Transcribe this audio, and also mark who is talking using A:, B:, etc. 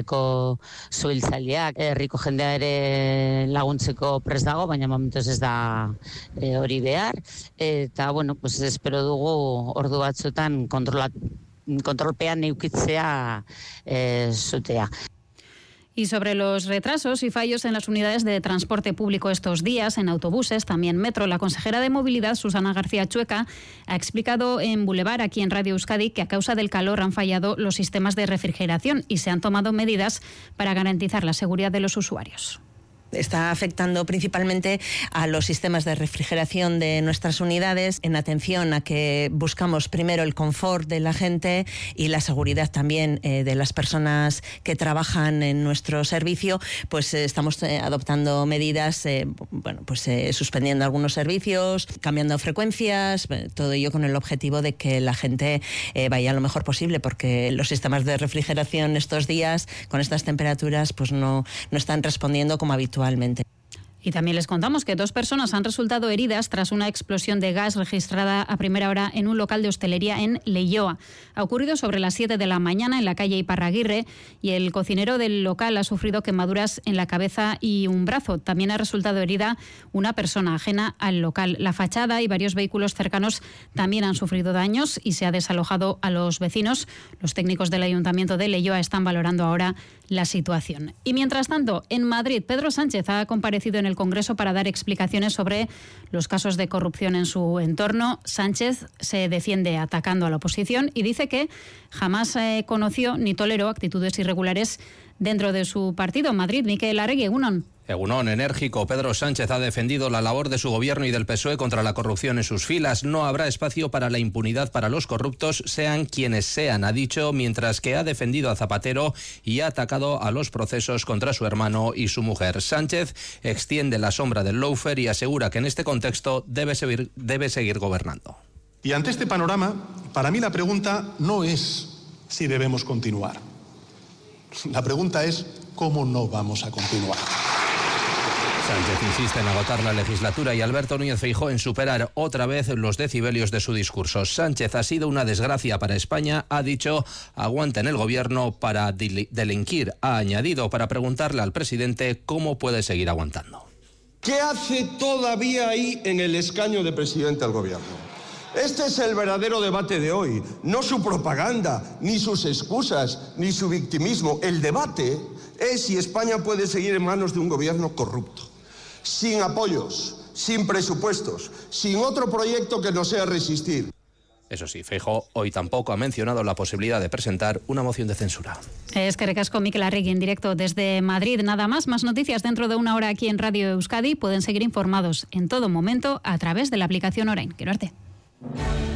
A: publiko zuhiltzaileak, herriko jendea ere laguntzeko prest dago, baina momentuz ez da hori behar, eta pues espero dugu ordu batzuetan kontrolpean neukitzea zutea.
B: Y sobre los retrasos y fallos en las unidades de transporte público estos días, en autobuses, también metro, la consejera de Movilidad, Susana García Chueca, ha explicado en Boulevard, aquí en Radio Euskadi, que a causa del calor han fallado los sistemas de refrigeración y se han tomado medidas para garantizar la seguridad de los usuarios.
C: Está afectando principalmente a los sistemas de refrigeración de nuestras unidades, en atención a que buscamos primero el confort de la gente y la seguridad también de las personas que trabajan en nuestro servicio. Pues estamos adoptando medidas, suspendiendo algunos servicios, cambiando frecuencias, todo ello con el objetivo de que la gente vaya lo mejor posible, porque los sistemas de refrigeración estos días, con estas temperaturas, pues no están respondiendo como habitualmente.
B: Y también les contamos que 2 personas han resultado heridas tras una explosión de gas registrada a primera hora en un local de hostelería en Leioa. Ha ocurrido sobre las 7 de la mañana en la calle Iparraguirre y el cocinero del local ha sufrido quemaduras en la cabeza y un brazo. También ha resultado herida una persona ajena al local. La fachada y varios vehículos cercanos también han sufrido daños y se ha desalojado a los vecinos. Los técnicos del Ayuntamiento de Leioa están valorando ahora la situación. Y mientras tanto, en Madrid, Pedro Sánchez ha comparecido en el Congreso para dar explicaciones sobre los casos de corrupción en su entorno. Sánchez se defiende atacando a la oposición y dice que jamás conoció ni toleró actitudes irregulares dentro de su partido. Madrid, Mikel Arregui, Egunon.
D: Egunon, enérgico. Pedro Sánchez ha defendido la labor de su gobierno y del PSOE contra la corrupción en sus filas. No habrá espacio para la impunidad para los corruptos, sean quienes sean, ha dicho, mientras que ha defendido a Zapatero y ha atacado a los procesos contra su hermano y su mujer. Sánchez extiende la sombra del lawfare y asegura que en este contexto debe seguir gobernando.
E: Y ante este panorama, para mí la pregunta no es si debemos continuar. La pregunta es cómo no vamos a continuar.
D: Sánchez insiste en agotar la legislatura y Alberto Núñez Feijóo en superar otra vez los decibelios de su discurso. Sánchez ha sido una desgracia para España, ha dicho, aguanta en el gobierno para delinquir, ha añadido, para preguntarle al presidente cómo puede seguir aguantando.
F: ¿Qué hace todavía ahí en el escaño de presidente del gobierno? Este es el verdadero debate de hoy, no su propaganda, ni sus excusas, ni su victimismo. El debate es si España puede seguir en manos de un gobierno corrupto, sin apoyos, sin presupuestos, sin otro proyecto que no sea resistir.
D: Eso sí, Feijóo hoy tampoco ha mencionado la posibilidad de presentar una moción de censura.
B: Eskerrik asko, Mikel Arregui, en directo desde Madrid. Nada más noticias dentro de una hora aquí en Radio Euskadi. Pueden seguir informados en todo momento a través de la aplicación Orain. Gero arte.